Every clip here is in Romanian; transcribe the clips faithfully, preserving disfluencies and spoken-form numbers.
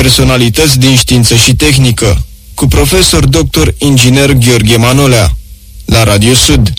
Personalități din știință și tehnică, cu profesor doctor inginer Gheorghe Manolea, la Radio Sud.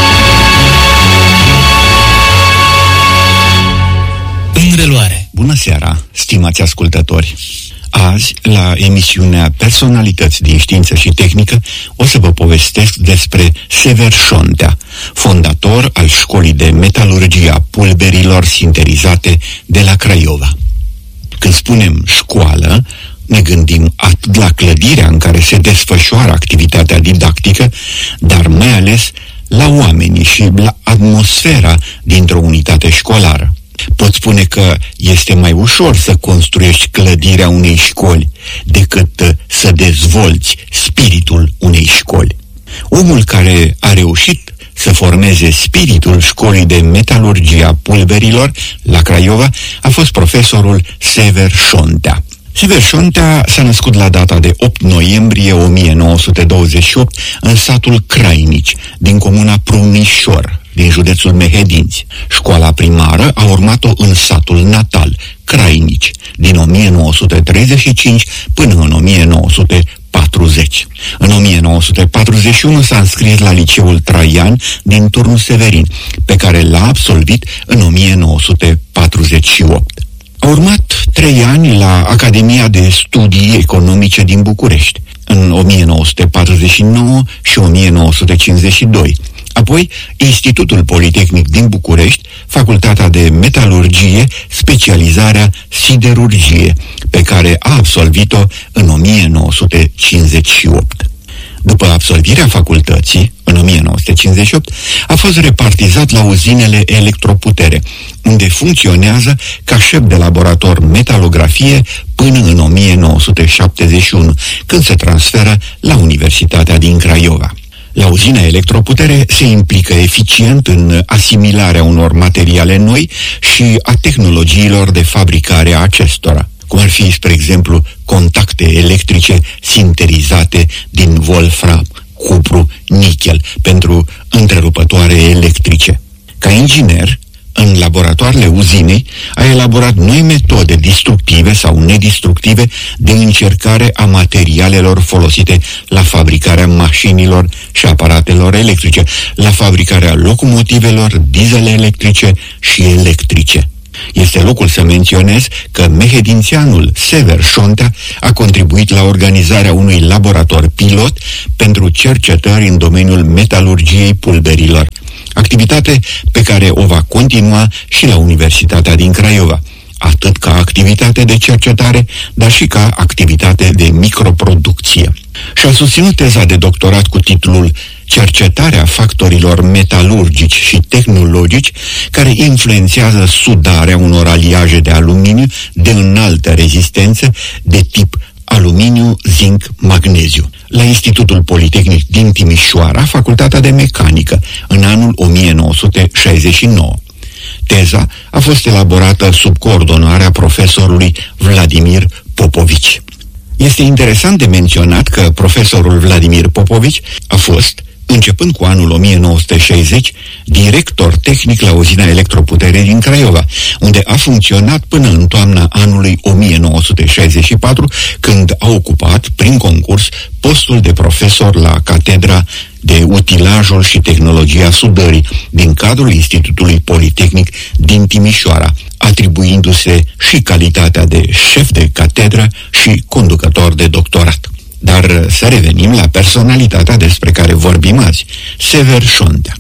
În reluare. Bună seara, stimați ascultători! Azi, la emisiunea Personalități din știință și tehnică, o să vă povestesc despre Sever Șontea, fondator al școlii de metalurgie a pulberilor sinterizate de la Craiova. Când spunem școală, ne gândim atât la clădirea în care se desfășoară activitatea didactică, dar mai ales la oamenii și la atmosfera dintr-o unitate școlară. Pot spune că este mai ușor să construiești clădirea unei școli decât să dezvolți spiritul unei școli. Omul care a reușit să formeze spiritul școlii de metalurgie a pulberilor la Craiova a fost profesorul Sever Șontea. Sever Șontea s-a născut la data de opt noiembrie o mie nouă sute douăzeci și opt în satul Crainici, din comuna Prumișor, din județul Mehedinți. Școala primară a urmat-o în satul natal, Crainici, din o mie nouă sute treizeci și cinci până în o mie nouă sute patruzeci. În o mie nouă sute patruzeci și unu s-a înscris la liceul Traian din Turnul Severin, pe care l-a absolvit în o mie nouă sute patruzeci și opt. A urmat trei ani la Academia de Studii Economice din București, în o mie nouă sute patruzeci și nouă și o mie nouă sute cincizeci și doi. Apoi, Institutul Politehnic din București, Facultatea de Metalurgie, specializarea siderurgie, pe care a absolvit-o în o mie nouă sute cincizeci și opt. După absolvirea facultății, în o mie nouă sute cincizeci și opt, a fost repartizat la uzinele Electroputere, unde funcționează ca șef de laborator metalografie până în o mie nouă sute șaptezeci și unu, când se transferă la Universitatea din Craiova. La uzina Electroputere se implică eficient în asimilarea unor materiale noi și a tehnologiilor de fabricare a acestora, cum ar fi, spre exemplu, contacte electrice sinterizate din wolfram, cupru, nichel pentru întrerupătoare electrice. Ca inginer, în laboratoarele uzinei, a elaborat noi metode destructive sau nedistructive de încercare a materialelor folosite la fabricarea mașinilor și aparatelor electrice, la fabricarea locomotivelor diesel electrice și electrice. Este locul să menționez că mehedințianul Sever Șontea a contribuit la organizarea unui laborator pilot pentru cercetări în domeniul metalurgiei pulberilor, activitate pe care o va continua și la Universitatea din Craiova, atât ca activitate de cercetare, dar și ca activitate de microproducție. Și-a susținut teza de doctorat cu titlul Cercetarea factorilor metalurgici și tehnologici care influențează sudarea unor aliaje de aluminiu de înaltă rezistență de tip aluminiu, zinc, magneziu, la Institutul Politehnic din Timișoara, Facultatea de Mecanică, în anul o mie nouă sute șaizeci și nouă. Teza a fost elaborată sub coordonarea profesorului Vladimir Popovici. Este interesant de menționat că profesorul Vladimir Popovici a fost, începând cu anul o mie nouă sute șaizeci, director tehnic la uzina Electroputere din Craiova, unde a funcționat până în toamna anului o mie nouă sute șaizeci și patru, când a ocupat, prin concurs, postul de profesor la Catedra de Utilajul și Tehnologia Sudării din cadrul Institutului Politehnic din Timișoara, atribuindu-se și calitatea de șef de catedră și conducător de doctorat. Dar să revenim la personalitatea despre care vorbim azi, Sever Șontea.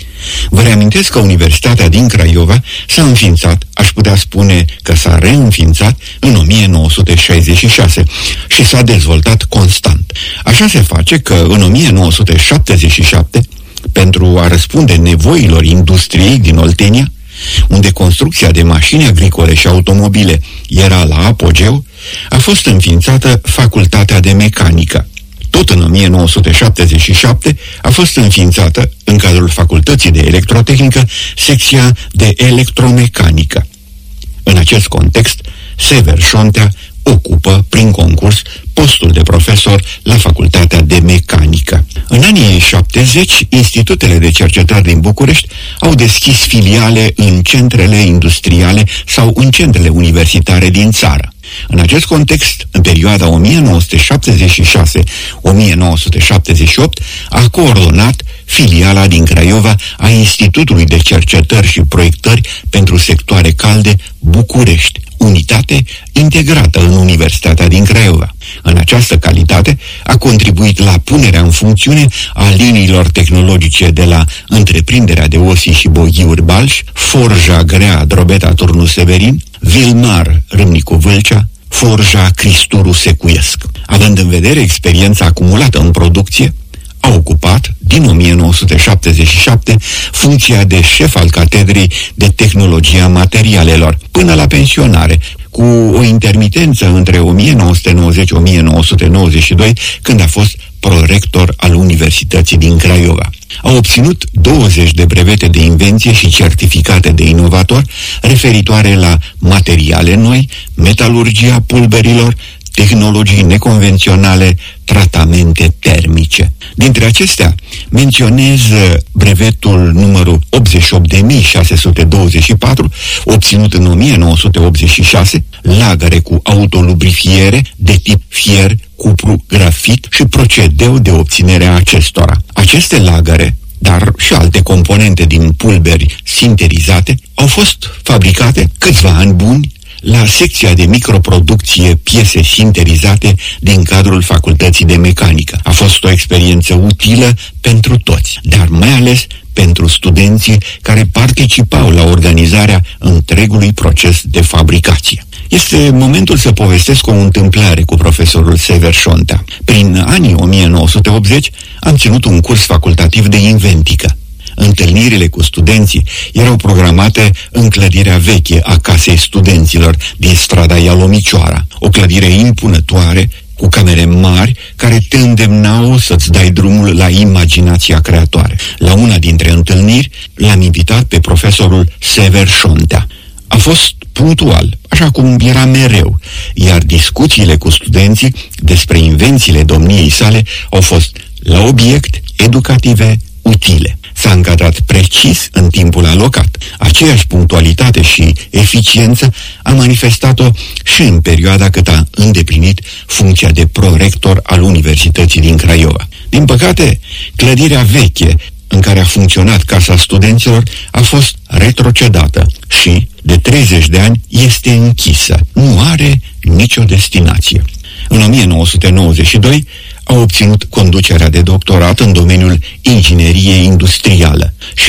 Vă reamintesc că Universitatea din Craiova s-a înființat, aș putea spune că s-a reînființat în o mie nouă sute șaizeci și șase și s-a dezvoltat constant. Așa se face că în o mie nouă sute șaptezeci și șapte, pentru a răspunde nevoilor industriei din Oltenia, unde construcția de mașini agricole și automobile era la apogeu, a fost înființată Facultatea de Mecanică. Tot în o mie nouă sute șaptezeci și șapte a fost înființată, în cadrul Facultății de Electrotehnică, secția de Electromecanică. În acest context, Sever Șontea ocupă, prin concurs, postul de profesor la Facultatea de Mecanică. În anii șaptezeci, institutele de cercetări din București au deschis filiale în centrele industriale sau în centrele universitare din țară. În acest context, în perioada o mie nouă sute șaptezeci și șase - o mie nouă sute șaptezeci și opt, a coordonat filiala din Craiova a Institutului de Cercetări și Proiectări pentru Sectoare Calde București, unitate integrată în Universitatea din Craiova. În această calitate a contribuit la punerea în funcțiune a liniilor tehnologice de la întreprinderea de osii și boghiuri Balș, Forja Grea Drobeta Turnu Severin, Vilmar Râmnicu Vâlcea, Forja Cristuru Secuiesc. Având în vedere experiența acumulată în producție, a ocupat, din o mie nouă sute șaptezeci și șapte, funcția de șef al Catedrei de Tehnologia Materialelor, până la pensionare, cu o intermitență între o mie nouă sute nouăzeci - o mie nouă sute nouăzeci și doi, când a fost prorector al Universității din Craiova. A obținut douăzeci de brevete de invenție și certificate de inovator referitoare la materiale noi, metalurgia pulberilor, tehnologii neconvenționale, tratamente termice. Dintre acestea, menționez brevetul numărul optzeci și opt de mii șase sute douăzeci și patru, obținut în o mie nouă sute optzeci și șase, lagăre cu autolubrifiere de tip fier, cupru, grafit și procedeu de obținere a acestora. Aceste lagăre, dar și alte componente din pulberi sinterizate, au fost fabricate câțiva ani buni la secția de microproducție piese sinterizate din cadrul Facultății de Mecanică. A fost o experiență utilă pentru toți, dar mai ales pentru studenții care participau la organizarea întregului proces de fabricație. Este momentul să povestesc o întâmplare cu profesorul Sever Șontea. Prin anii o mie nouă sute optzeci am ținut un curs facultativ de inventică. Întâlnirile cu studenții erau programate în clădirea veche a Casei Studenților din strada Ialomicioara, o clădire impunătoare, cu camere mari, care te îndemnau să-ți dai drumul la imaginația creatoare. La una dintre întâlniri l-am invitat pe profesorul Sever Șontea. A fost punctual, așa cum era mereu, iar discuțiile cu studenții despre invențiile domniei sale au fost la obiect, educative, utile. S-a încadrat precis în timpul alocat. Aceeași punctualitate și eficiență a manifestat-o și în perioada cât a îndeplinit funcția de prorector al Universității din Craiova. Din păcate, clădirea veche în care a funcționat Casa Studenților a fost retrocedată și, de treizeci de ani, este închisă. Nu are nicio destinație. În o mie nouă sute nouăzeci și doi a obținut conducerea de doctorat în domeniul ingineriei industrială și